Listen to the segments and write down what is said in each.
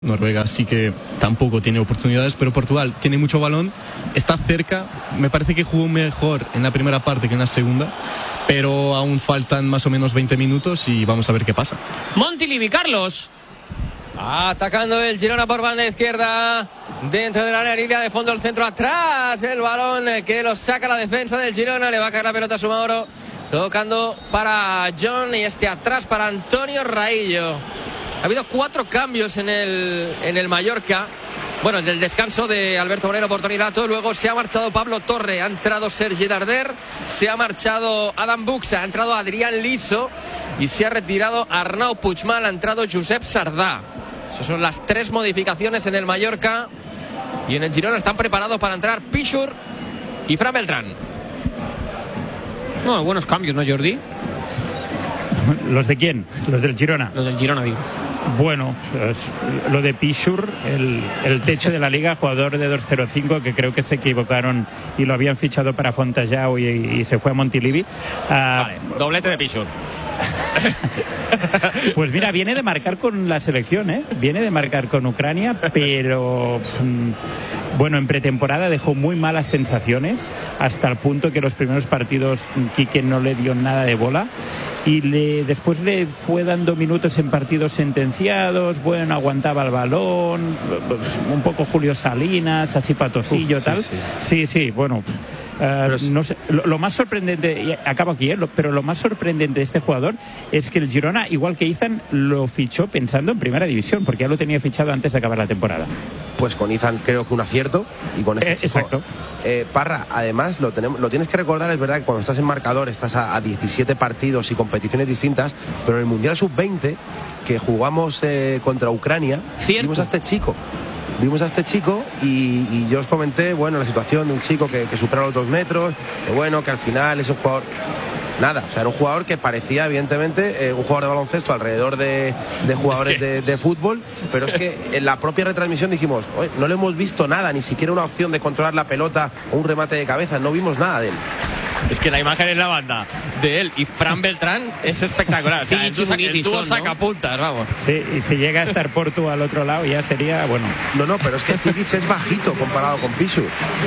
Noruega sí que tampoco tiene oportunidades, pero Portugal tiene mucho balón, está cerca, me parece que jugó mejor en la primera parte que en la segunda, pero aún faltan más o menos 20 minutos y vamos a ver qué pasa. Montilivi, Carlos. Atacando el Girona por banda izquierda, dentro del área, línea de fondo, el centro atrás, el balón que lo saca la defensa del Girona, le va a caer la pelota a Sumaoro, tocando para John y atrás para Antonio Raillo. Ha habido 4 cambios en el Mallorca. Bueno, en el descanso de Alberto Moreno por Toni Lato. Luego se ha marchado Pablo Torre, ha entrado Sergi Darder, se ha marchado Adam Buxa, ha entrado Adrián Liso y se ha retirado Arnau Puigmal, ha entrado Josep Sardà. Esas son las 3 modificaciones en el Mallorca. Y en el Girona están preparados para entrar Pichur y Fran Beltrán. No, buenos cambios, ¿no, Jordi? ¿Los de quién? Los del Girona. Los del Girona, digo. Bueno, lo de Pichur, el techo de la liga, jugador de 2.05, que creo que se equivocaron y lo habían fichado para Fontajau y se fue a Montilivi. Vale, doblete de Pichur. Pues mira, viene de marcar con la selección, ¿eh? Viene de marcar con Ucrania, pero bueno, en pretemporada dejó muy malas sensaciones, hasta el punto que los primeros partidos Quique no le dio nada de bola. Y después le fue dando minutos en partidos sentenciados, bueno, aguantaba el balón, un poco Julio Salinas, así patosillo, tal. Sí, bueno. No sé, lo más sorprendente, y acabo aquí, pero lo más sorprendente de este jugador es que el Girona, igual que Izan, lo fichó pensando en primera división, porque ya lo tenía fichado antes de acabar la temporada. Pues con Izan creo que un acierto, y con este chico, exacto. Parra, además lo tienes que recordar, es verdad que cuando estás en marcador estás a 17 partidos y competiciones distintas, pero en el Mundial Sub-20 que jugamos contra Ucrania, vimos a este chico y yo os comenté, bueno, la situación de un chico que supera los 2 metros, que bueno, que al final es un jugador, nada, o sea, era un jugador que parecía evidentemente un jugador de baloncesto alrededor de jugadores de fútbol, pero es que en la propia retransmisión dijimos, oye, no le hemos visto nada, ni siquiera una opción de controlar la pelota o un remate de cabeza, no vimos nada de él. Es que la imagen en la banda de él y Fran Beltrán es espectacular. O sea, el dúo sacapuntas, vamos. Sí, y si llega a estar Portu al otro lado ya sería, bueno. No, pero es que Zigic es bajito comparado con Pichur.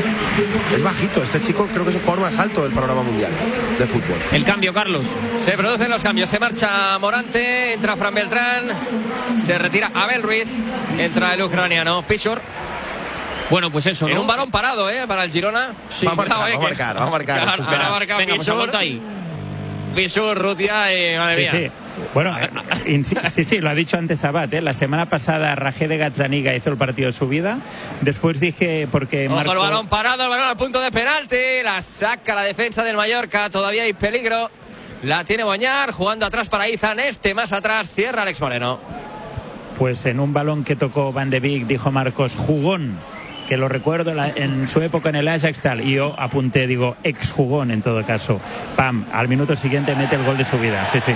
Es bajito. Este chico creo que es el jugador más alto del panorama mundial de fútbol. El cambio, Carlos. Se producen los cambios. Se marcha Morante, entra Fran Beltrán, se retira Abel Ruiz, entra el ucraniano Pichur. Bueno, pues eso, ¿no? En un balón parado, para el Girona. Sí, va a marcar. Venga, pues aguanta ahí. Pichur, Rutia, madre mía. Sí. Bueno, sí, lo ha dicho antes Abad, ¿eh? La semana pasada Rajé de Gazzaniga hizo el partido de su vida. Después dije, porque Ojo, el balón parado, el balón al punto de penalti. La saca la defensa del Mallorca. Todavía hay peligro. La tiene Boñar, jugando atrás para Izan. Más atrás, cierra Alex Moreno. Pues en un balón que tocó Van de Beek, dijo Marcos, jugón, que lo recuerdo en su época en el Ajax tal, y yo apunté, digo, exjugón en todo caso. Pam, al minuto siguiente mete el gol de su vida. Sí.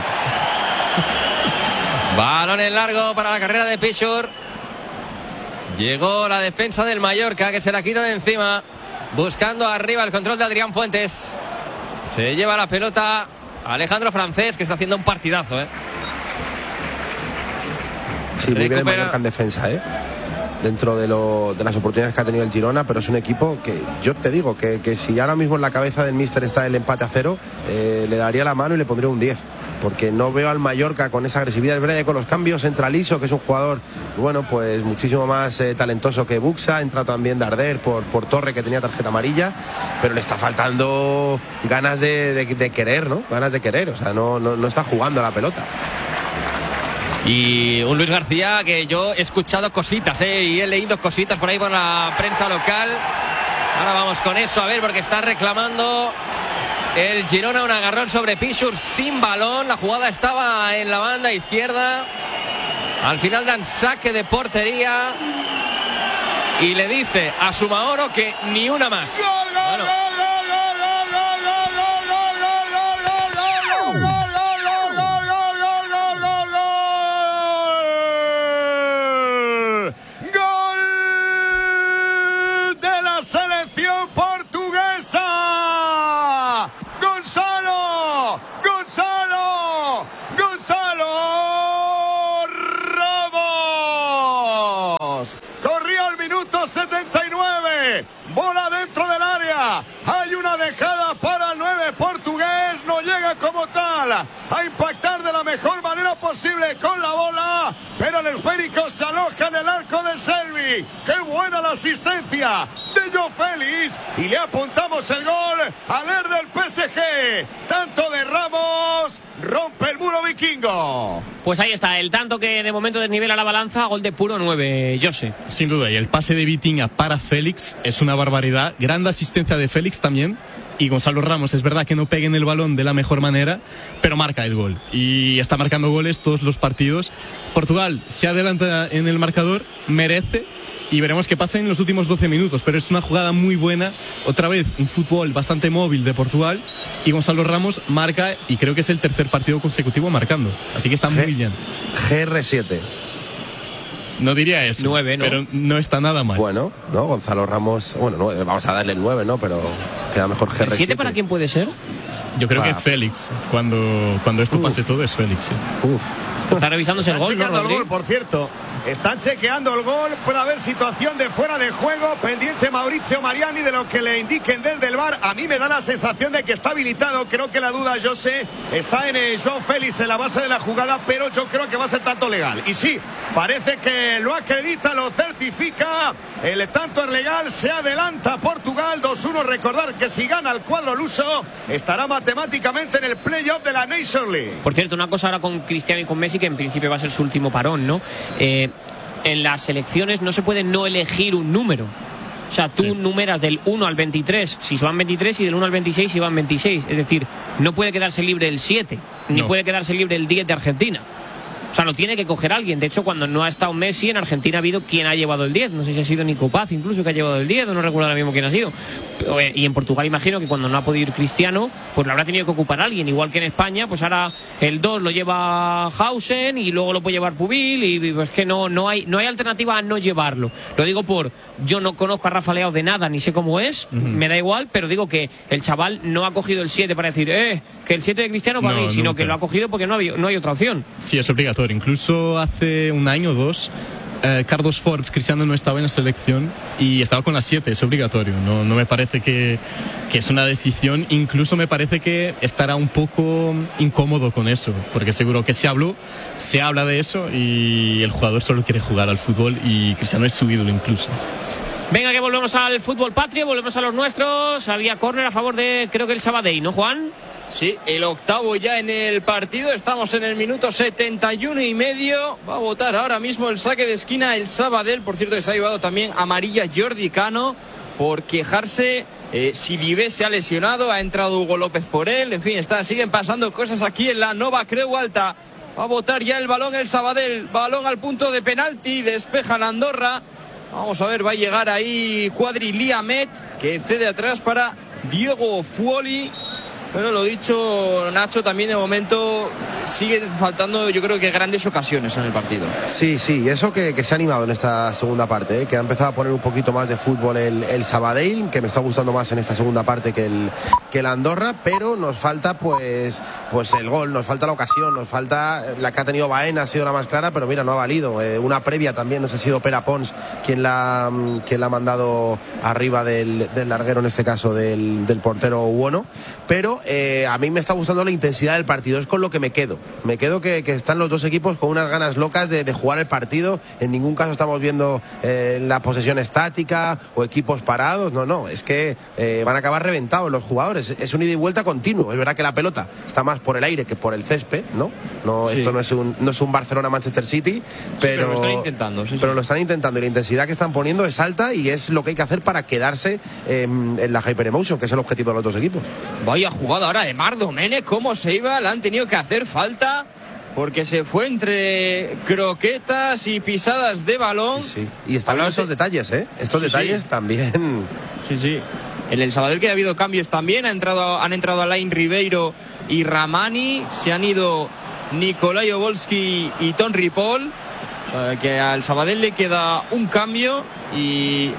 Balón en largo para la carrera de Pichur. Llegó la defensa del Mallorca, que se la quita de encima, buscando arriba el control de Adrián Fuentes. Se lleva la pelota Alejandro Francés, que está haciendo un partidazo, Sí, muy bien el Mallorca en defensa, dentro de las oportunidades que ha tenido el Girona, pero es un equipo que yo te digo que si ahora mismo en la cabeza del míster está el empate a 0, le daría la mano y le pondría un 10, porque no veo al Mallorca con esa agresividad. Es verdad que con los cambios entra Liso, que es un jugador, bueno, pues muchísimo más talentoso que Buxa, entra también Darder por Torre, que tenía tarjeta amarilla, pero le está faltando ganas de querer, ¿no? Ganas de querer, o sea, no está jugando a la pelota. Y un Luis García que yo he escuchado cositas, y he leído cositas por ahí por la prensa local. Ahora vamos con eso, a ver, porque está reclamando el Girona un agarrón sobre Pichur sin balón. La jugada estaba en la banda izquierda. Al final dan saque de portería y le dice a Sumaoro que ni una más. Bueno. Juve con la bola, pero el esférico se aloja en el arco de Selvi. ¡Qué buena la asistencia de Joao Félix! Y le apuntamos el gol al ER del PSG. Tanto de Ramos, rompe el muro vikingo. Pues ahí está, el tanto que de momento desnivela la balanza, gol de puro 9, José. Sin duda, y el pase de Vitinha para Félix es una barbaridad. Gran asistencia de Félix también. Y Gonzalo Ramos, es verdad que no pega en el balón de la mejor manera, pero marca el gol. Y está marcando goles todos los partidos. Portugal se adelanta en el marcador, merece. Y veremos qué pasa en los últimos 12 minutos. Pero es una jugada muy buena. Otra vez, un fútbol bastante móvil de Portugal. Y Gonzalo Ramos marca, y creo que es el tercer partido consecutivo marcando. Así que está muy bien. GR7. No diría eso, 9, ¿no? Pero no está nada mal. Bueno, ¿no? Gonzalo Ramos, bueno, no, vamos a darle el 9, ¿no? Pero queda mejor GR7. ¿El 7 para quién puede ser? Yo creo que Félix. Cuando esto pase todo es Félix. Sí. Está revisándose el gol, ¿no, chequeando Rodri? el gol, por cierto. Están chequeando el gol. Puede haber situación de fuera de juego. Pendiente Mauricio Mariani de lo que le indiquen desde el VAR. A mí me da la sensación de que está habilitado. Creo que la duda, José, está en Joao Félix en la base de la jugada, pero yo creo que va a ser tanto legal. Y sí, parece que lo acredita, lo certifica. El tanto es legal. Se adelanta Portugal 2-1. Recordar que si gana el cuadro luso, estará matemáticamente en el playoff de la Nations League. Por cierto, una cosa ahora con Cristiano y con Messi, que en principio va a ser su último parón, ¿no? En las selecciones no se puede no elegir un número. O sea, tú numeras del 1 al 23 si van 23 y del 1 al 26 si van 26. Es decir, no puede quedarse libre el 7, ni puede quedarse libre el 10 de Argentina. O sea, lo tiene que coger alguien. De hecho, cuando no ha estado Messi, en Argentina ha habido quien ha llevado el 10. No sé si ha sido Nico Paz incluso que ha llevado el 10, o no recuerdo ahora mismo quién ha sido. Y en Portugal imagino que cuando no ha podido ir Cristiano, pues lo habrá tenido que ocupar alguien. Igual que en España, pues ahora el 2 lo lleva Hausen y luego lo puede llevar Pubil. Y pues que no hay alternativa a no llevarlo. Lo digo yo no conozco a Rafa Leao de nada, ni sé cómo es, me da igual, pero digo que el chaval no ha cogido el 7 para decir, que el 7 de Cristiano para mí, sino que lo ha cogido porque no hay otra opción. Sí, es obligatorio. Incluso hace un año o dos, Carlos Forbes, Cristiano no estaba en la selección y estaba con la 7, es obligatorio. No me parece que es una decisión. Incluso me parece que estará un poco incómodo con eso, porque seguro que se habla de eso y el jugador solo quiere jugar al fútbol y Cristiano es su ídolo incluso. Venga, que volvemos al fútbol patrio, volvemos a los nuestros. Había córner a favor de, creo que el Sabadell, ¿no, Juan? Sí, el octavo ya en el partido. Estamos en el minuto 71 y medio. Va a votar ahora mismo el saque de esquina el Sabadell. Por cierto, que se ha llevado también amarilla Jordi Cano por quejarse. Sidibé se ha lesionado, ha entrado Hugo López por él. En fin, siguen pasando cosas aquí en la Nova Creu Alta. Va a botar ya el balón el Sabadell. Balón al punto de penalti. Despeja la Andorra. Vamos a ver, va a llegar ahí Cuadri Liamet, que cede atrás para Diego Fuoli. Pero lo dicho, Nacho, también de momento sigue faltando, yo creo que grandes ocasiones en el partido. Sí, eso que se ha animado en esta segunda parte, que ha empezado a poner un poquito más de fútbol el Sabadell, que me está gustando más en esta segunda parte que el Andorra, pero nos falta pues el gol, nos falta la ocasión, nos falta la que ha tenido Baena, ha sido la más clara, pero mira, no ha valido. Una previa también, no sé si ha sido Pere Pons quien la ha mandado arriba del larguero, en este caso del portero Uono, pero a mí me está gustando la intensidad del partido, es con lo que me quedo que están los dos equipos con unas ganas locas de jugar el partido. En ningún caso estamos viendo la posesión estática o equipos parados, no, es que van a acabar reventados los jugadores, es un ida y vuelta continuo. Es verdad que la pelota está más por el aire que por el césped, ¿no? Sí. Esto no es un Barcelona-Manchester City, pero lo están intentando, pero lo están intentando, y la intensidad que están poniendo es alta y es lo que hay que hacer para quedarse en la Hyperemotion, que es el objetivo de los dos equipos. Vaya jugada ahora de Marc Domènech, cómo se iba, le han tenido que hacer falta porque se fue entre croquetas y pisadas de balón. Sí. Y están viendo esos detalles, estos detalles también. Sí. En el Sabadell, que ha habido cambios también, han entrado Alain Ribeiro y Ramani, se han ido Nikolai Obolski y Ton Ripoll. O sea, que al Sabadell le queda un cambio y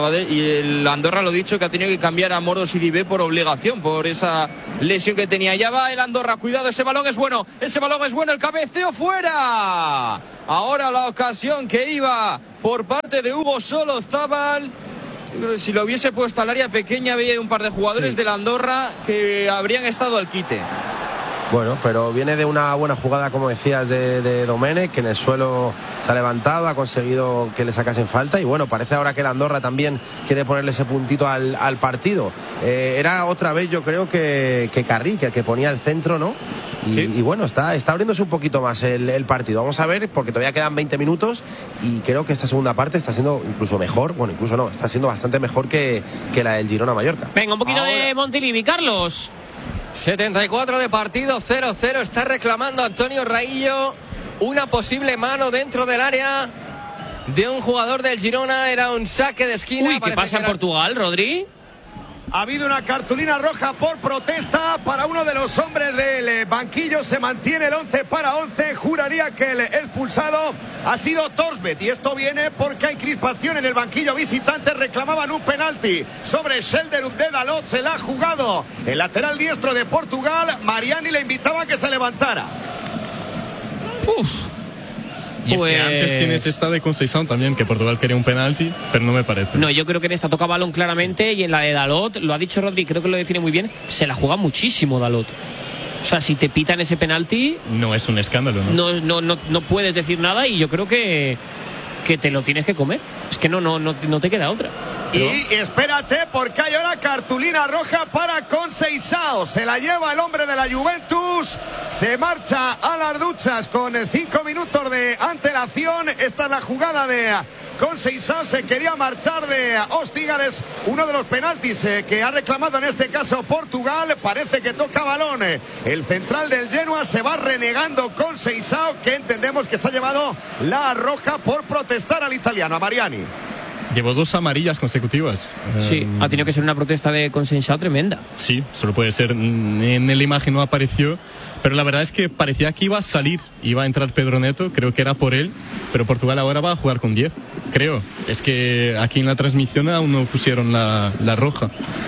el Andorra, lo dicho, que ha tenido que cambiar a Moro Sidibé por obligación, por esa lesión que tenía. Ya va el Andorra, cuidado, ese balón es bueno, el cabeceo fuera. Ahora la ocasión que iba por parte de Hugo Solozábal. Si lo hubiese puesto al área pequeña, había un par de jugadores del Andorra que habrían estado al quite. Bueno, pero viene de una buena jugada, como decías, de Domènech, que en el suelo se ha levantado, ha conseguido que le sacasen falta, y bueno, parece ahora que el Andorra también quiere ponerle ese puntito al partido. Era otra vez, yo creo, que Carrí, que ponía el centro, ¿no? Y bueno, está abriéndose un poquito más el partido. Vamos a ver, porque todavía quedan 20 minutos y creo que esta segunda parte está siendo incluso mejor, bueno, incluso no, está siendo bastante mejor que la del Girona-Mallorca. Venga, un poquito de Montilivi, Carlos. 74 de partido, 0-0. Está reclamando Antonio Raillo una posible mano dentro del área de un jugador del Girona. Era un saque de esquina. Uy, ¿qué pasa en Portugal, Rodri? Ha habido una cartulina roja por protesta para uno de los hombres del banquillo. Se mantiene el 11 para 11. Juraría que el expulsado ha sido Torsbeth. Y esto viene porque hay crispación en el banquillo visitante. Reclamaban un penalti sobre Schelderup de Dalot. Se la ha jugado el lateral diestro de Portugal. Mariani le invitaba a que se levantara. Y es que antes tienes esta de Conceição también, que Portugal quería un penalti, pero no me parece. No, yo creo que en esta toca balón claramente, y en la de Dalot, lo ha dicho Rodri, creo que lo define muy bien, se la juega muchísimo Dalot. O sea, si te pitan ese penalti... No es un escándalo, ¿no? No puedes decir nada, y yo creo que te lo tienes que comer. Es que no te queda otra. Y espérate, porque hay ahora cartulina roja para Conceição. Se la lleva el hombre de la Juventus. Se marcha a las duchas con 5 minutos de antelación. Esta es la jugada de Conceição. Se quería marchar de Ostigares. Uno de los penaltis que ha reclamado en este caso Portugal. Parece que toca balón. El central del Genoa se va renegando Conceição, que entendemos que se ha llevado la roja por protestar al italiano, a Mariani. Llevó 2 amarillas consecutivas. Sí, ha tenido que ser una protesta de Conceição tremenda. Sí, solo puede ser. En la imagen no apareció, pero la verdad es que parecía que iba a salir, iba a entrar Pedro Neto, creo que era por él, pero Portugal ahora va a jugar con 10, creo. Es que aquí en la transmisión aún no pusieron la roja.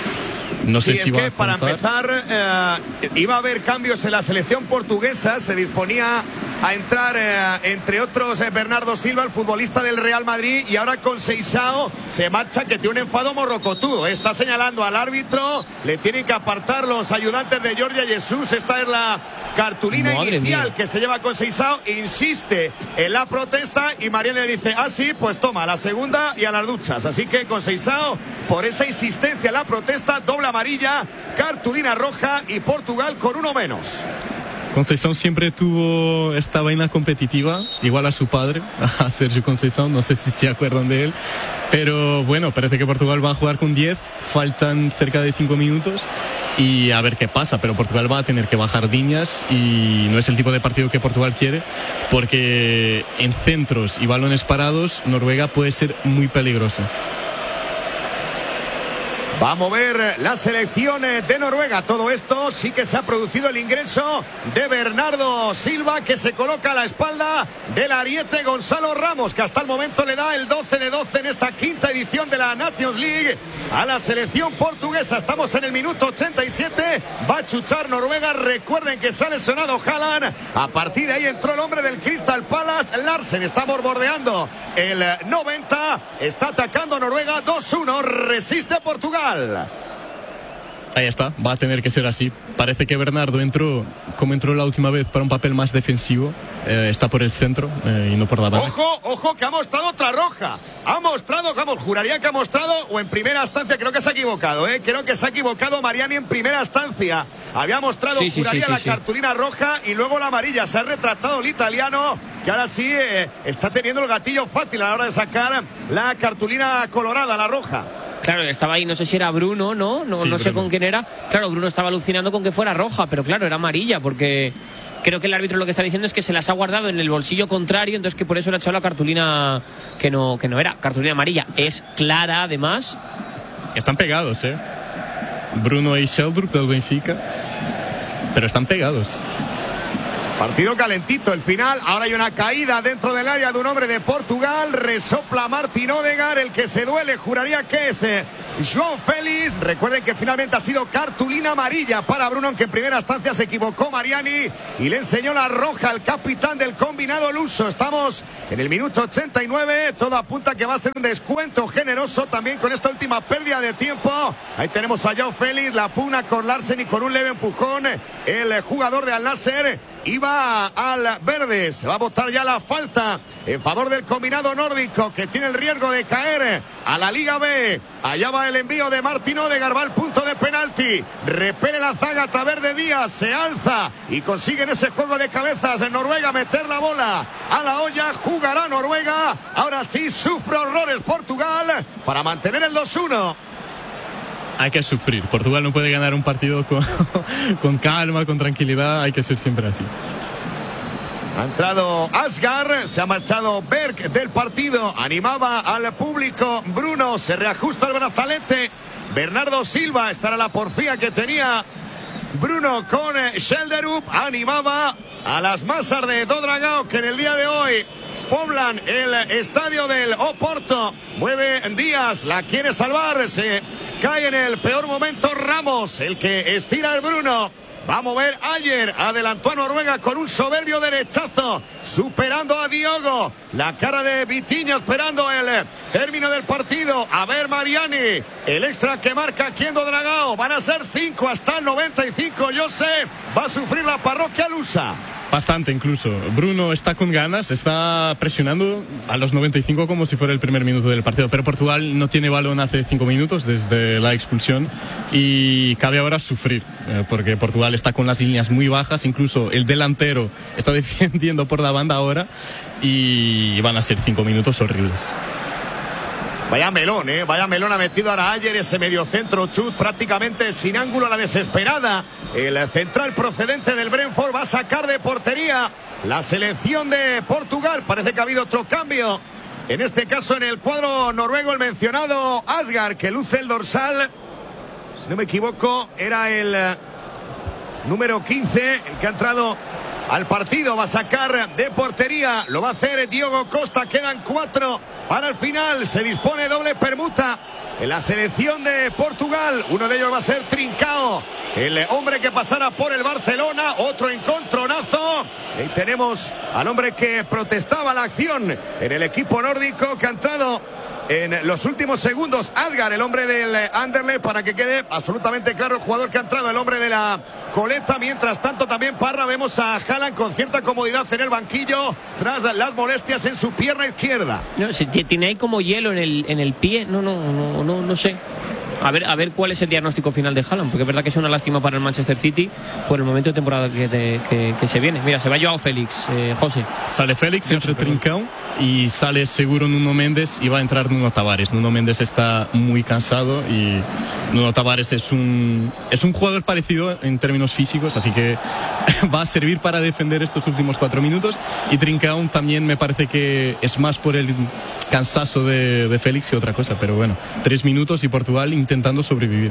No sé si es va que a para empezar iba a haber cambios en la selección portuguesa. Se disponía a entrar entre otros Bernardo Silva, el futbolista del Real Madrid, y ahora Conceição se marcha, que tiene un enfado morrocotudo. Está señalando al árbitro, le tienen que apartar los ayudantes de Jorge Jesús. Esta es la cartulina inicial que se lleva Conceição. Insiste en la protesta y Mariani le dice, sí, pues toma, la segunda y a las duchas. Así que Conceição, por esa insistencia en la protesta, doble amarilla, cartulina roja, y Portugal con uno menos. Conceição siempre tuvo esta vaina competitiva, igual a su padre, a Sergio Conceição, no sé si se acuerdan de él, pero bueno, parece que Portugal va a jugar con 10, faltan cerca de 5 minutos y a ver qué pasa, pero Portugal va a tener que bajar líneas y no es el tipo de partido que Portugal quiere, porque en centros y balones parados Noruega puede ser muy peligrosa. Va a mover la selección de Noruega. Todo esto sí que se ha producido el ingreso de Bernardo Silva, que se coloca a la espalda del ariete Gonzalo Ramos, que hasta el momento le da el 12 de 12 en esta quinta edición de la Nations League a la selección portuguesa. Estamos en el minuto 87. Va a chuchar Noruega. Recuerden que se ha lesionado Haaland. A partir de ahí entró el hombre del Crystal Palace, Larsen. Está bordeando el 90. Está atacando Noruega. 2-1. Resiste Portugal. Ahí está, va a tener que ser así. Parece que Bernardo entró, como entró la última vez, para un papel más defensivo. Está por el centro y no por la banda. Ojo, que ha mostrado otra roja. Ha mostrado, juraría que ha mostrado, o en primera instancia, creo que se ha equivocado, Creo que se ha equivocado Mariani en primera instancia. Había mostrado, la cartulina roja y luego la amarilla. Se ha retratado el italiano, que ahora sí está teniendo el gatillo fácil a la hora de sacar la cartulina colorada, la roja. Claro, estaba ahí, no sé si era Bruno, ¿no? No sé con quién era. Claro, Bruno estaba alucinando con que fuera roja, pero claro, era amarilla, porque creo que el árbitro lo que está diciendo es que se las ha guardado en el bolsillo contrario, entonces que por eso le ha echado la cartulina que no era, cartulina amarilla. Es clara, además. Están pegados, Bruno y Sheldrup del Benfica, pero están pegados. Partido calentito el final. Ahora hay una caída dentro del área de un hombre de Portugal. Resopla Martín Odegaard, el que se duele, juraría que es Joao Félix. Recuerden que finalmente ha sido cartulina amarilla para Bruno, aunque en primera instancia se equivocó Mariani y le enseñó la roja al capitán del combinado luso. Estamos en el minuto 89, todo apunta que va a ser un descuento generoso también con esta última pérdida de tiempo. Ahí tenemos a Joao Félix, la pugna con Larsen y con un leve empujón el jugador de Al Nassr iba al verde. Se va a botar ya la falta en favor del combinado nórdico, que tiene el riesgo de caer a la Liga B. Allá va el envío de Martin Odegaard, va al punto de penalti, repele la zaga a través de Díaz, se alza y consigue en ese juego de cabezas en Noruega meter la bola a la olla. Jugará Noruega, ahora sí sufre horrores Portugal para mantener el 2-1. Hay que sufrir. Portugal no puede ganar un partido con calma, con tranquilidad. Hay que ser siempre así. Ha entrado Asgar, se ha marchado Berg del partido. Animaba al público Bruno, se reajusta el brazalete. Bernardo Silva, esta era la porfía que tenía Bruno con Schelderup. Animaba a las masas de Do Dragao, que en el día de hoy poblan el estadio del Oporto. Mueve Díaz, la quiere salvar, se cae en el peor momento Ramos, el que estira el Bruno. Va a mover Ayer, adelantó a Noruega con un soberbio derechazo, superando a Diogo. La cara de Vitinho esperando el término del partido. A ver Mariani, el extra que marca aquí en Do Dragao. Van a ser 5 hasta el 95. José, va a sufrir la parroquia lusa. Bastante incluso. Bruno está con ganas, está presionando a los 95 como si fuera el primer minuto del partido. Pero Portugal no tiene balón hace 5 minutos desde la expulsión y cabe ahora sufrir, porque Portugal está con las líneas muy bajas, incluso el delantero está defendiendo por la banda ahora y van a ser 5 minutos horribles. Vaya melón, vaya melón ha metido ahora Ayer, ese mediocentro chut prácticamente sin ángulo a la desesperada. El central procedente del Brentford va a sacar de portería la selección de Portugal. Parece que ha habido otro cambio. En este caso en el cuadro noruego, el mencionado Asgar, que luce el dorsal. Si no me equivoco, era el número 15, el que ha entrado al partido. Va a sacar de portería, lo va a hacer Diogo Costa. Quedan 4 para el final. Se dispone doble permuta en la selección de Portugal. Uno de ellos va a ser Trincao, el hombre que pasará por el Barcelona. Otro encontronazo. Ahí tenemos al hombre que protestaba la acción en el equipo nórdico, que ha entrado en los últimos segundos. Asgar, el hombre del Anderlecht, para que quede absolutamente claro el jugador que ha entrado, el hombre de la coleta. Mientras tanto también Parra, vemos a Haaland con cierta comodidad en el banquillo tras las molestias en su pierna izquierda. No, tiene ahí como hielo en el pie. No sé. A ver cuál es el diagnóstico final de Haaland, porque es verdad que es una lástima para el Manchester City por el momento de temporada que se viene. Mira, se va Joao Félix, José. Sale Félix, entre Trincao, y sale seguro Nuno Méndez y va a entrar Nuno Tavares. Nuno Méndez está muy cansado y Nuno Tavares es un jugador parecido en términos físicos, así que va a servir para defender estos últimos 4 minutos. Y Trincao también me parece que es más por el cansazo de Félix que otra cosa, pero bueno, 3 minutos y Portugal intentando sobrevivir.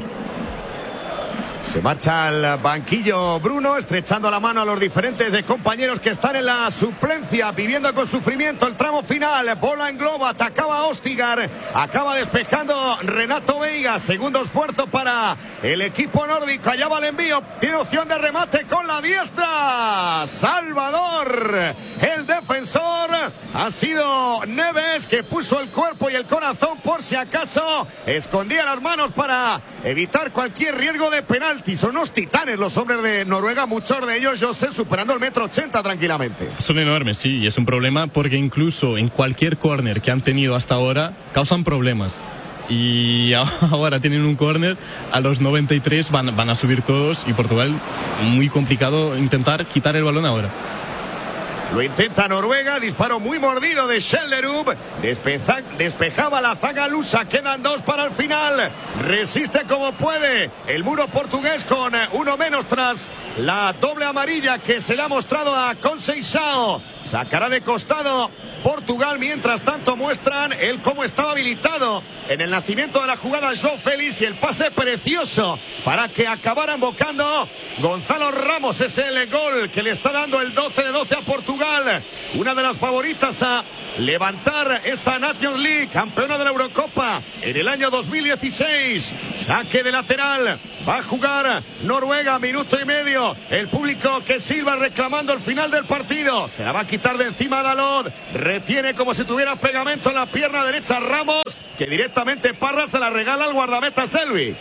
Se marcha al banquillo Bruno, estrechando la mano a los diferentes compañeros que están en la suplencia, viviendo con sufrimiento el tramo final. Bola en globo, atacaba Ostigar, acaba despejando Renato Veiga. Segundo esfuerzo para el equipo nórdico. Allá va el envío, tiene opción de remate con la diestra. Salvador, el defensor, ha sido Neves, que puso el cuerpo y el corazón por si acaso. Escondía las manos para evitar cualquier riesgo de penalti. Son unos titanes los hombres de Noruega, muchos de ellos, José, superando el 1,80 m tranquilamente. Son enormes, sí, y es un problema porque incluso en cualquier córner que han tenido hasta ahora causan problemas. Y ahora tienen un córner, a los 93 van a subir todos, y Portugal, muy complicado intentar quitar el balón ahora. Lo intenta Noruega, disparo muy mordido de Schelderup, despejaba la zaga lusa, quedan 2 para el final, resiste como puede el muro portugués con uno menos tras la doble amarilla que se le ha mostrado a Conceição. Sacará de costado Portugal. Mientras tanto muestran el cómo estaba habilitado en el nacimiento de la jugada Joao Félix, y el pase precioso para que acabaran bocando Gonzalo Ramos. Es el gol que le está dando el 12 de 12 a Portugal, una de las favoritas a levantar esta Nations League, campeona de la Eurocopa en el año 2016. Saque de lateral, va a jugar Noruega, minuto y medio. El público que silba reclamando el final del partido. Se la va a quitar de encima Dalot. Retiene como si tuviera pegamento en la pierna derecha Ramos, que directamente Parra se la regala al guardameta Selvi.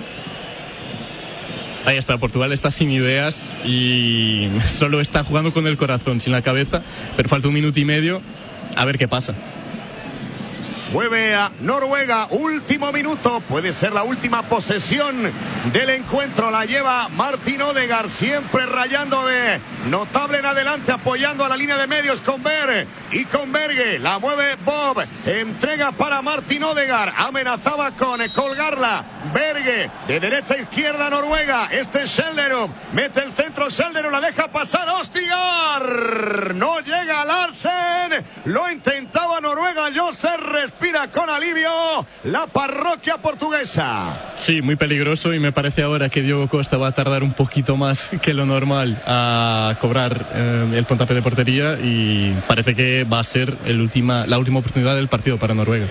Ahí está, Portugal está sin ideas y solo está jugando con el corazón, sin la cabeza, pero falta un minuto y medio, a ver qué pasa. Mueve a Noruega, último minuto, puede ser la última posesión del encuentro, la lleva Martin Odegaard, siempre rayando de notable en adelante, apoyando a la línea de medios con Berg y con Berge, la mueve Bob, entrega para Martin Odegaard, amenazaba con colgarla, Berge, de derecha a izquierda Noruega, este es Schellerup, mete el centro Schellerup, la deja pasar, Ostigar, no llega Larsen, lo intentaba Noruega, José respira con alivio la parroquia portuguesa. Sí, muy peligroso y me parece ahora que Diogo Costa va a tardar un poquito más que lo normal a cobrar el puntapié de portería y parece que va a ser la última oportunidad del partido para Noruega.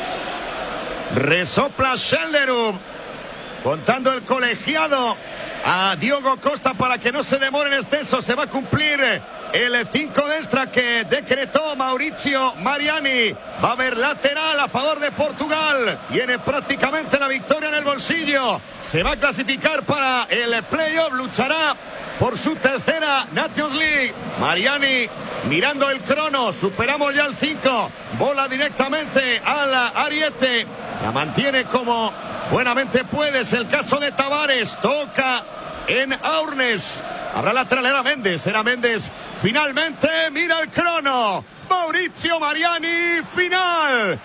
Resopla Schellerup, contando el colegiado a Diogo Costa para que no se demore en exceso. Se va a cumplir el 5 de extra que decretó Mauricio Mariani. Va a haber lateral a favor de Portugal. Tiene prácticamente la victoria en el bolsillo. Se va a clasificar para el playoff. Luchará por su tercera Nations League. Mariani mirando el crono. Superamos ya el 5. Bola directamente a la Ariete. La mantiene como buenamente puede. Es el caso de Tavares. Toca en Aurnes. Habrá lateral, era Méndez. Finalmente, mira el crono. Mauricio Mariani, final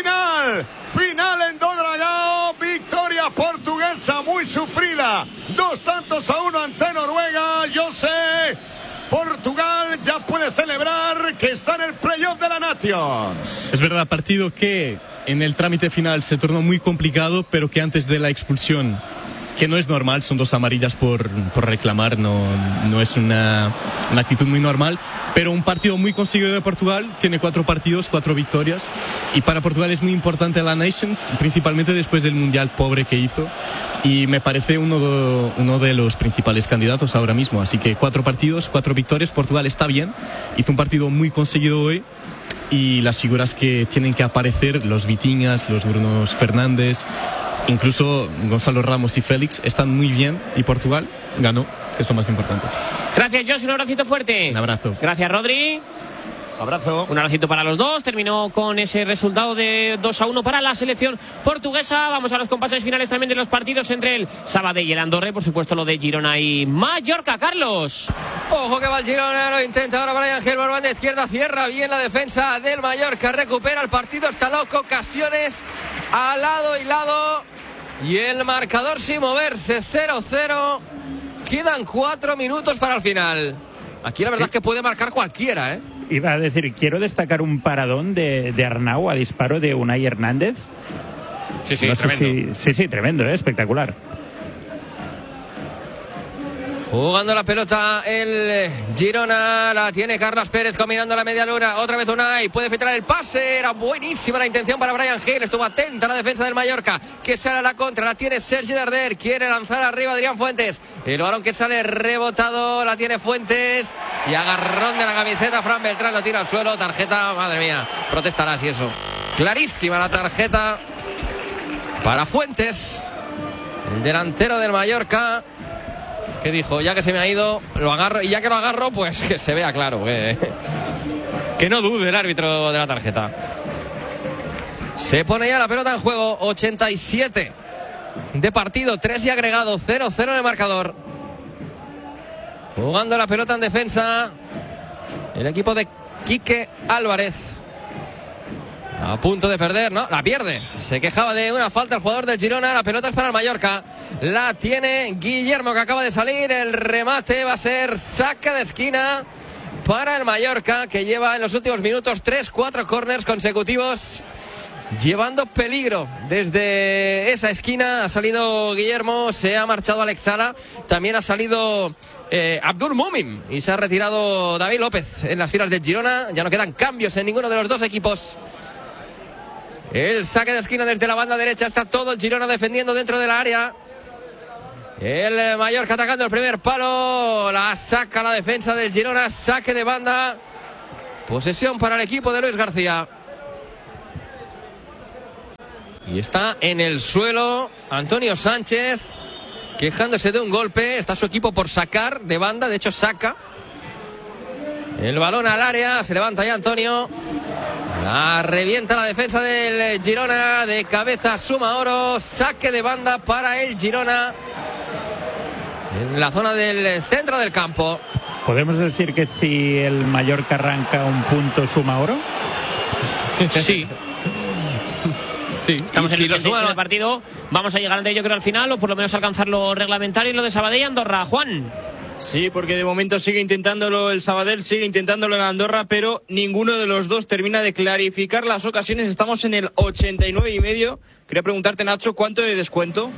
en Dodragao. Victoria portuguesa muy sufrida. 2-1 ante Noruega. Yo sé, Portugal ya puede celebrar que está en el playoff de la Nations. Es verdad, partido que en el trámite final se tornó muy complicado, pero que antes de la expulsión, que no es normal, son 2 amarillas por reclamar, no es una actitud muy normal, pero un partido muy conseguido de Portugal, tiene 4 partidos, 4 victorias, y para Portugal es muy importante la Nations, principalmente después del Mundial pobre que hizo, y me parece uno de los principales candidatos ahora mismo, así que 4 partidos, 4 victorias, Portugal está bien, hizo un partido muy conseguido hoy, y las figuras que tienen que aparecer, los Vitinhas, los Bruno Fernández, incluso Gonzalo Ramos y Félix están muy bien y Portugal ganó, que es lo más importante. Gracias, Josh, un abracito fuerte. Un abrazo. Gracias, Rodri. Abrazo. Un abracito para los dos. Terminó con ese resultado de 2-1 para la selección portuguesa. Vamos a los compases finales también de los partidos entre el Sabadell y el Andorra. Por supuesto, lo de Girona y Mallorca. Carlos. Ojo que va el Girona, lo intenta ahora Brian Gil, por banda izquierda, cierra bien la defensa del Mallorca, recupera el partido, está loco, ocasiones a lado y lado. Y el marcador sin moverse, 0-0. Quedan 4 minutos para el final. Aquí la verdad es que puede marcar cualquiera, ¿eh? Iba a decir, quiero destacar un paradón de Arnau a disparo de Unai Hernández. Sí, no tremendo. Sí, tremendo, espectacular. Jugando la pelota el Girona, la tiene Carlos Pérez combinando la media luna, otra vez Unai, puede filtrar el pase, era buenísima la intención para Brian Gil, estuvo atenta la defensa del Mallorca, que sale a la contra, la tiene Sergi Darder, quiere lanzar arriba Adrián Fuentes, el balón que sale rebotado, la tiene Fuentes, y agarrón de la camiseta, Fran Beltrán lo tira al suelo, tarjeta, madre mía, protestará si eso, clarísima la tarjeta para Fuentes, el delantero del Mallorca, que dijo, ya que se me ha ido, lo agarro, y ya que lo agarro, pues que se vea claro, que no dude el árbitro de la tarjeta. Se pone ya la pelota en juego, 87 de partido, 3 y agregado, 0-0 en el marcador. Jugando la pelota en defensa, el equipo de Quique Álvarez. A punto de perder, no, la pierde. Se quejaba de una falta el jugador del Girona. La pelota es para el Mallorca. La tiene Guillermo, que acaba de salir. El remate va a ser saque de esquina para el Mallorca, que lleva en los últimos minutos 3-4 corners consecutivos, llevando peligro desde esa esquina. Ha salido Guillermo, se ha marchado Alex Sala, también ha salido Abdul Mumin y se ha retirado David López en las filas del Girona. Ya no quedan cambios en ninguno de los dos equipos. El saque de esquina desde la banda derecha. Está todo el Girona defendiendo dentro de la área. El Mallorca atacando el primer palo. La saca la defensa del Girona. Saque de banda. Posesión para el equipo de Luis García. Y está en el suelo Antonio Sánchez, quejándose de un golpe. Está su equipo por sacar de banda. De hecho saca el balón al área. Se levanta ya Antonio. La revienta la defensa del Girona. De cabeza Sumaoro. Saque de banda para el Girona en la zona del centro del campo. ¿Podemos decir que si el Mallorca arranca un punto suma oro? Sí. Sí, estamos en el 86 del partido. Vamos a llegar, yo creo, al final, o por lo menos alcanzar lo reglamentario y lo de Sabadell y Andorra. Juan. Sí, porque de momento sigue intentándolo el Sabadell, sigue intentándolo el Andorra, pero ninguno de los dos termina de clarificar las ocasiones. Estamos en el 89,5. Quería preguntarte, Nacho, ¿cuánto de descuento?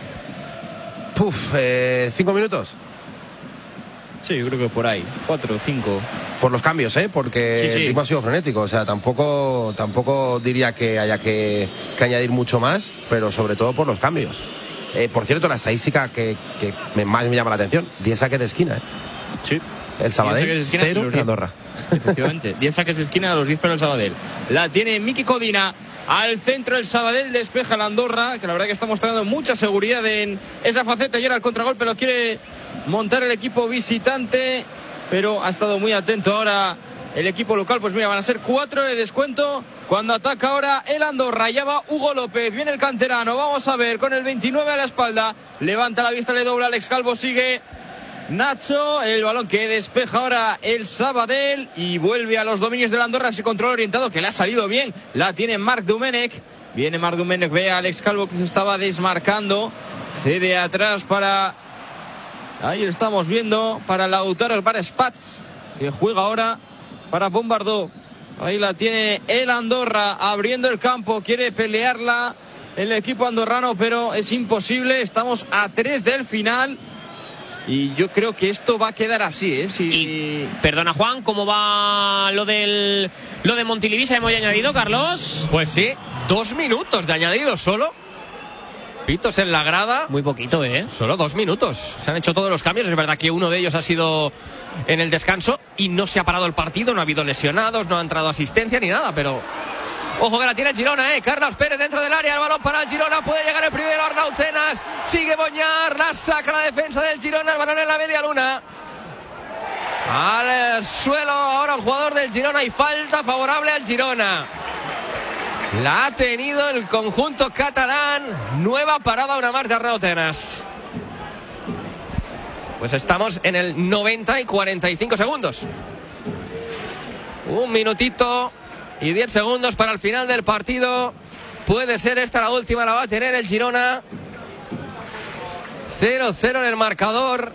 5 minutos. Sí, yo creo que por ahí, 4 o 5. Por los cambios, porque sí. El ritmo ha sido frenético. O sea, tampoco diría que haya que añadir mucho más, pero sobre todo por los cambios. Por cierto, la estadística que más me llama la atención: 10 saques de esquina. Sí. El Sabadell, 0 en Andorra. Efectivamente, 10 saques de esquina a los 10 para el Sabadell. La tiene Miki Codina. Al centro el Sabadell, despeja la Andorra, que la verdad que está mostrando mucha seguridad en esa faceta. Y ahora el contragolpe lo quiere montar el equipo visitante, pero ha estado muy atento ahora el equipo local. Pues mira, van a ser 4 de descuento cuando ataca ahora el Andorra. Ya va Hugo López, viene el canterano, vamos a ver, con el 29 a la espalda, levanta la vista, le dobla Alex Calvo, sigue Nacho, el balón que despeja ahora el Sabadell y vuelve a los dominios del Andorra. Ese control orientado que le ha salido bien, la tiene Marc Domènech. Viene Marc Domènech, ve a Alex Calvo que se estaba desmarcando, cede atrás para, ahí lo estamos viendo, para Lautaro Álvarez Spats, que juega ahora para Bombardó. Ahí la tiene el Andorra abriendo el campo, quiere pelearla el equipo andorrano, pero es imposible. Estamos a 3 del final. Y yo creo que esto va a quedar así, Y, perdona, Juan, ¿cómo va lo de Montilivi? ¿Hemos añadido, Carlos? Pues sí, 2 minutos de añadido solo. Pitos en la grada. Muy poquito, Solo 2 minutos. Se han hecho todos los cambios. Es verdad que uno de ellos ha sido en el descanso y no se ha parado el partido. No ha habido lesionados, no ha entrado asistencia ni nada, pero... Ojo que la tiene el Girona, Carlos Pérez dentro del área, el balón para el Girona, puede llegar el primero, Arnau Tenas, sigue Boñar, la saca la defensa del Girona, el balón en la media luna. Al suelo ahora un jugador del Girona y falta favorable al Girona. La ha tenido el conjunto catalán, nueva parada, una más de Arnau Tenas. Pues estamos en el 90 y 45 segundos. Un minutito y 10 segundos para el final del partido. Puede ser esta la última, la va a tener el Girona. 0-0 en el marcador.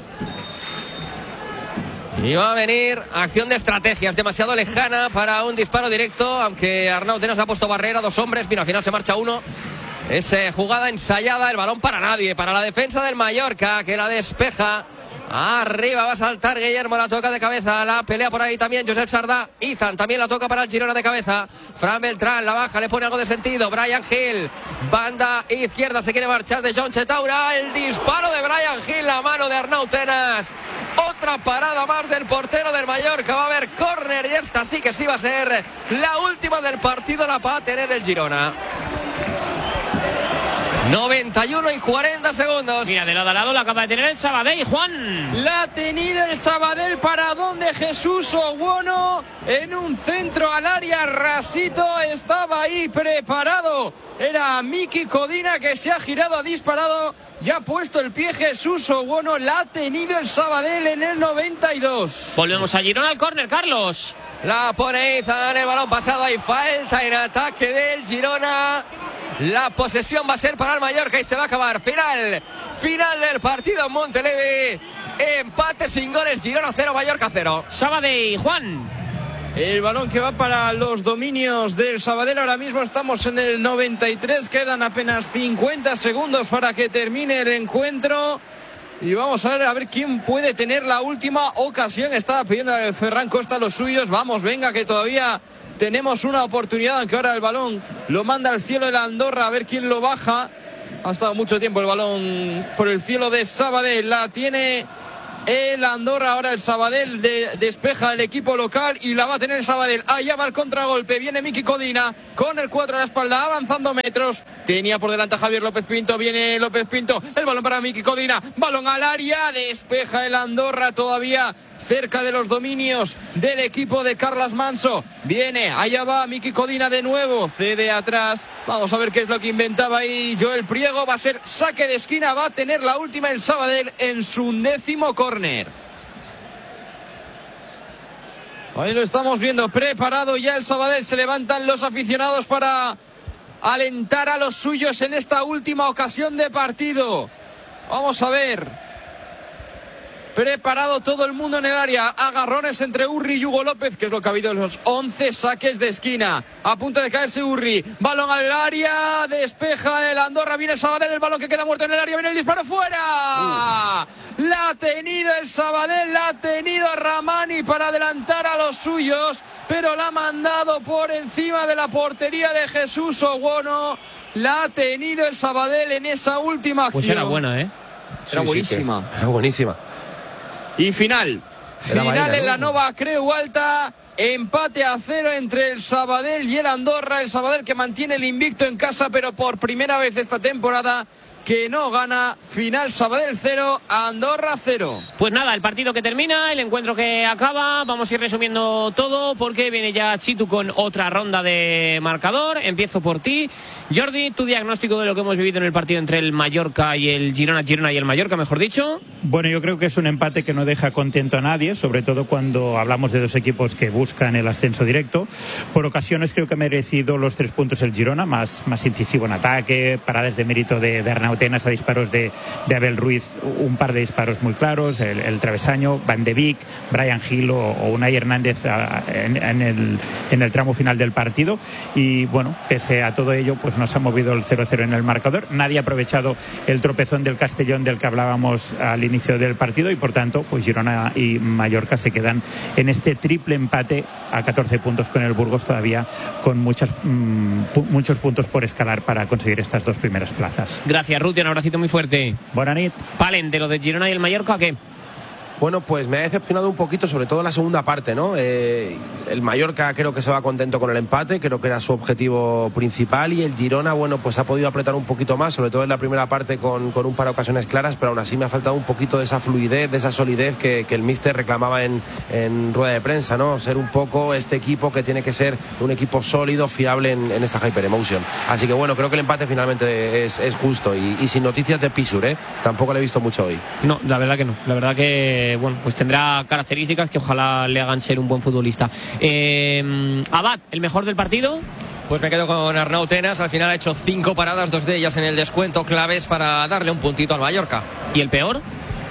Y va a venir acción de estrategias demasiado lejana para un disparo directo, aunque Arnau Tenas ha puesto barrera, 2 hombres. Mira, al final se marcha uno. Es jugada ensayada, el balón para nadie, para la defensa del Mallorca, que la despeja. Arriba va a saltar Guillermo, la toca de cabeza, la pelea por ahí también Josep Sardá. Izan también la toca para el Girona de cabeza. Fran Beltrán la baja, le pone algo de sentido. Brian Hill, banda izquierda, se quiere marchar de John Chetaura. El disparo de Brian Hill, la mano de Arnau Tenas. Otra parada más del portero del Mallorca. Va a haber córner y esta sí que sí va a ser la última del partido, la va a tener el Girona. 91 y 40 segundos. Mira, de lado a lado la acaba de tener el Sabadell, Juan. La ha tenido el Sabadell, para donde Jesús Oguono, en un centro al área rasito, estaba ahí preparado. Era Miki Codina que se ha girado, ha disparado y ha puesto el pie Jesús Oguono. La ha tenido el Sabadell en el 92. Volvemos a Girona al córner, Carlos. La pone Izan, el balón pasado, hay falta en ataque del Girona. La posesión va a ser para el Mallorca y se va a acabar. Final del partido en Montelevi. Empate sin goles, Girona 0, Mallorca 0. Sabadell, Juan. El balón que va para los dominios del Sabadell. Ahora mismo estamos en el 93. Quedan apenas 50 segundos para que termine el encuentro. Y vamos a ver quién puede tener la última ocasión. Estaba pidiendo a Ferran Costa los suyos. Vamos, venga, que todavía tenemos una oportunidad, aunque ahora el balón lo manda al cielo de la Andorra, a ver quién lo baja. Ha estado mucho tiempo el balón por el cielo de Sabadell. La tiene el Andorra, ahora el Sabadell despeja el equipo local y la va a tener el Sabadell. Allá va el contragolpe, viene Miki Codina con el 4 a la espalda, avanzando metros. Tenía por delante a Javier López Pinto, viene López Pinto, el balón para Miki Codina, balón al área, despeja el Andorra todavía cerca de los dominios del equipo de Carlas Manso. Viene, allá va Miki Codina de nuevo, cede atrás. Vamos a ver qué es lo que inventaba ahí Joel Priego. Va a ser saque de esquina, va a tener la última el Sabadell en su 10º córner. Ahí lo estamos viendo, preparado ya el Sabadell. Se levantan los aficionados para alentar a los suyos en esta última ocasión de partido. Vamos a ver. Preparado todo el mundo en el área. Agarrones entre Urri y Hugo López, que es lo que ha habido en los 11 saques de esquina. A punto de caerse Urri. Balón al área. Despeja el Andorra. Viene el Sabadell. El balón que queda muerto en el área. Viene el disparo fuera. La ha tenido el Sabadell. La ha tenido Ramani para adelantar a los suyos. Pero la ha mandado por encima de la portería de Jesús Owono. La ha tenido el Sabadell en esa última acción. Pues era buena, ¿eh? Era buenísima. Era buenísima. Y final Baena, en la Nova Creu Alta, empate a 0 entre el Sabadell y el Andorra. El Sabadell que mantiene el invicto en casa, pero por primera vez esta temporada que no gana. Final Sabadell 0, Andorra 0. Pues nada, el partido que termina, el encuentro que acaba. Vamos a ir resumiendo todo porque viene ya Chitu con otra ronda de marcador. Empiezo por ti, Jordi, tu diagnóstico de lo que hemos vivido en el partido entre el Mallorca y el Girona y el Mallorca, mejor dicho. Bueno, yo creo que es un empate que no deja contento a nadie, sobre todo cuando hablamos de dos equipos que buscan el ascenso directo. Por ocasiones creo que ha merecido los 3 puntos el Girona, más incisivo en ataque, paradas de mérito de Arnau Tenas a disparos de Abel Ruiz, un par de disparos muy claros, el travesaño, Van de Beek, Brian Hill o Unai Hernández en el tramo final del partido. Y bueno, pese a todo ello, pues nos ha movido el 0-0 en el marcador. Nadie ha aprovechado el tropezón del Castellón del que hablábamos al inicio del partido y por tanto, pues Girona y Mallorca se quedan en este triple empate a 14 puntos con el Burgos, todavía con muchos puntos por escalar para conseguir estas 2 primeras plazas. Gracias, Ruti, un abracito muy fuerte. Buena nit. Palen, de lo de Girona y el Mallorca, ¿qué? Bueno, pues me ha decepcionado un poquito, sobre todo la segunda parte, ¿no? El Mallorca creo que se va contento con el empate, creo que era su objetivo principal, y el Girona, bueno, pues ha podido apretar un poquito más, sobre todo en la primera parte con un par de ocasiones claras, pero aún así me ha faltado un poquito de esa fluidez, de esa solidez que el míster reclamaba en rueda de prensa, ¿no? Ser un poco este equipo que tiene que ser un equipo sólido, fiable en esta Hyper Emotion. Así que bueno, creo que el empate finalmente es justo y sin noticias de Pisur, ¿eh? Tampoco le he visto mucho hoy. No, la verdad que no. La verdad que, bueno, pues tendrá características que ojalá le hagan ser un buen futbolista. Abad, ¿el mejor del partido? Pues me quedo con Arnau Tenas. Al final ha hecho 5 paradas, 2 de ellas en el descuento, claves para darle un puntito al Mallorca. ¿Y el peor?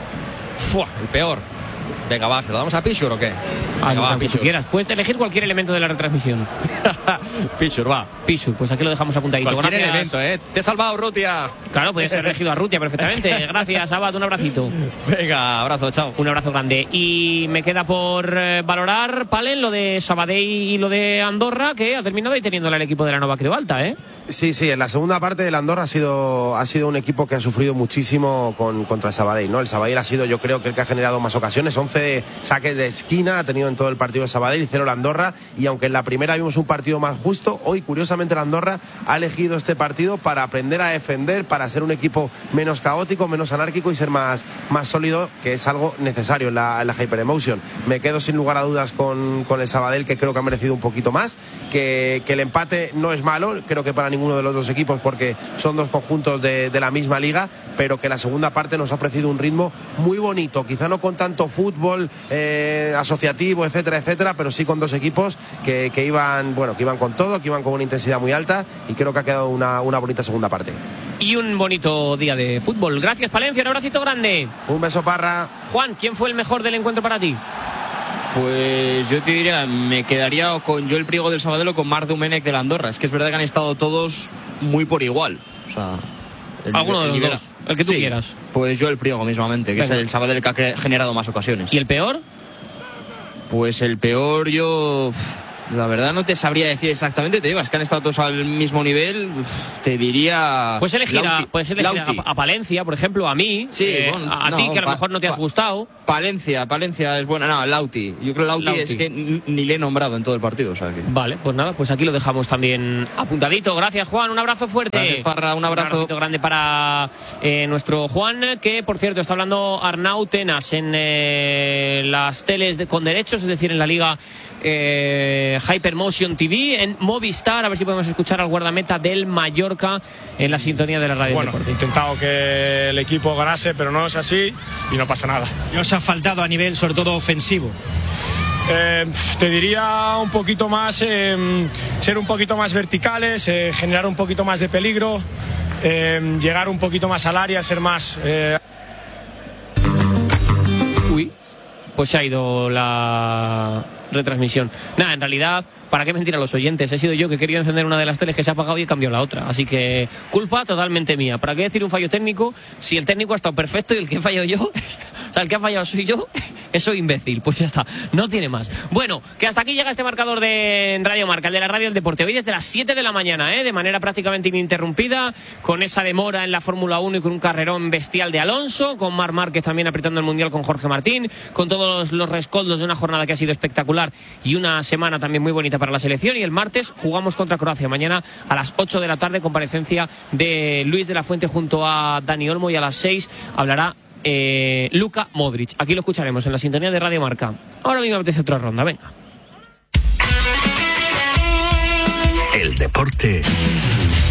El peor. Venga, va, ¿se lo damos a Pichur o qué? Venga, va, Pichur. Quieras. Puedes elegir cualquier elemento de la retransmisión. Pichur, va. Pichur, pues aquí lo dejamos apuntadito. Cualquier Gracias. elemento, Te he salvado, Rutia. Claro, puedes ser elegido a Rutia perfectamente. Gracias, Abad, un abracito. Venga, abrazo, chao. Un abrazo grande. Y me queda por valorar, Palen, lo de Sabadell y lo de Andorra, que ha terminado ahí teniéndola el equipo de la Nova Creu Alta, ¿eh? Sí, en la segunda parte el Andorra ha sido un equipo que ha sufrido muchísimo contra el Sabadell, ¿no? El Sabadell ha sido, yo creo, que el que ha generado más ocasiones, 11 saques de esquina ha tenido en todo el partido el Sabadell y 0 el Andorra, y aunque en la primera vimos un partido más justo, hoy curiosamente el Andorra ha elegido este partido para aprender a defender, para ser un equipo menos caótico, menos anárquico y ser más sólido, que es algo necesario en la Hyper Emotion. Me quedo sin lugar a dudas con el Sabadell, que creo que ha merecido un poquito más, que el empate no es malo, creo que para ninguno de los dos equipos, porque son dos conjuntos de la misma liga, pero que la segunda parte nos ha ofrecido un ritmo muy bonito, quizá no con tanto fútbol asociativo, etcétera, pero sí con dos equipos que iban con todo, que iban con una intensidad muy alta, y creo que ha quedado una bonita segunda parte. Y un bonito día de fútbol. Gracias, Palencia, un abracito grande. Un beso, Parra. Juan, ¿quién fue el mejor del encuentro para ti? Pues yo te diría, me quedaría con Joel Priego del Sabadell o con Marc Domenech del Andorra. Es que es verdad que han estado todos muy por igual. O sea, alguno de los dos. el que tú Sí, quieras. Pues yo el Priego mismamente, que Venga. es el Sabadell que ha generado más ocasiones. ¿Y el peor? Pues el peor yo... La verdad no te sabría decir exactamente, te digo, es que han estado todos al mismo nivel, te diría... Puedes elegir, Lauti. a Palencia, por ejemplo, a mí, Sí, bueno, a ti, que a lo mejor no te has gustado. Palencia es buena, no, Lauti. Yo creo que Lauti es que ni le he nombrado en todo el partido, o sea que... Vale, pues nada, pues aquí lo dejamos también apuntadito. Gracias, Juan, un abrazo fuerte. Gracias, Parra, un abrazo. Un abrazo grande para nuestro Juan, que por cierto está hablando Arnau Tenas en las teles con derechos, es decir, en la liga Hypermotion TV, en Movistar. A ver si podemos escuchar al guardameta del Mallorca en la sintonía de la radio. Bueno, he intentado que el equipo ganase, pero no es así y no pasa nada. ¿Qué os ha faltado a nivel, sobre todo, ofensivo? Te diría un poquito más, ser un poquito más verticales, generar un poquito más de peligro, llegar un poquito más al área, ser más... Uy, pues se ha ido la retransmisión. Nada, en realidad, ¿para qué mentir a los oyentes? He sido yo que quería encender una de las teles que se ha apagado y he cambiado la otra. Así que culpa totalmente mía. ¿Para qué decir un fallo técnico si el técnico ha estado perfecto y el que he fallado yo, o sea, el que ha fallado soy yo, soy imbécil? Pues ya está, no tiene más. Bueno, que hasta aquí llega este marcador de Radio Marca, el de la Radio del Deporte. Hoy desde las 7 de la mañana, de manera prácticamente ininterrumpida, con esa demora en la Fórmula 1 y con un carrerón bestial de Alonso, con Marc Márquez también apretando el Mundial con Jorge Martín, con todos los rescoldos de una jornada que ha sido espectacular y una semana también muy bonita para la selección. Y el martes jugamos contra Croacia. Mañana a las 8 de la tarde, comparecencia de Luis de la Fuente junto a Dani Olmo, y a las 6 hablará Luka Modric. Aquí lo escucharemos en la sintonía de Radio Marca. Ahora mismo me apetece otra ronda, venga. El deporte